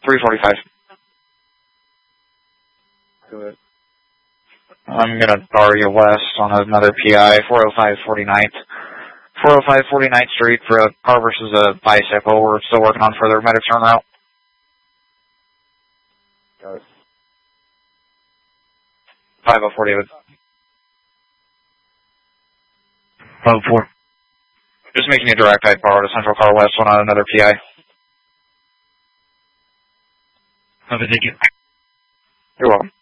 345. Good. I'm going to bar you west on another PI, 405 49th. 405 49th Street for a car versus a bicycle. We're still working on further medic turn route. Got it. 504 David. 504. Just making a direct guide power to Central Car West on another PI. Okay, thank you. You're welcome.